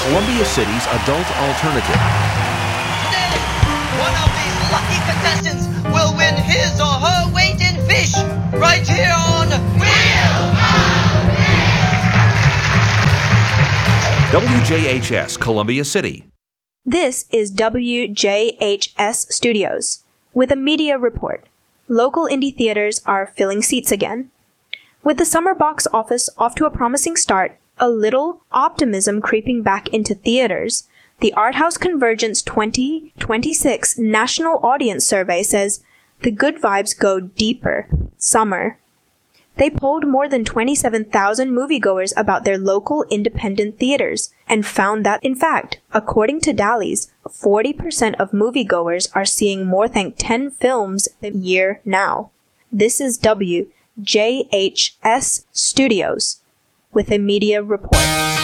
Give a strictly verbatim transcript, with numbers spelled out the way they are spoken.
Columbia City's adult alternative. Today, one of these lucky contestants will win his or her weight in fish right here on Wheel of Fish! W J H S Columbia City. This is W J H S Studios with a media report. Local indie theaters are filling seats again. With the summer box office off to a promising start, a little optimism creeping back into theaters, the Arthouse Convergence twenty twenty-six National Audience Survey says the good vibes go deeper. Summer. They polled more than twenty-seven thousand moviegoers about their local independent theaters and found that, in fact, according to Dally's, forty percent of moviegoers are seeing more than ten films a year now. This is W J H S Studios with a media report.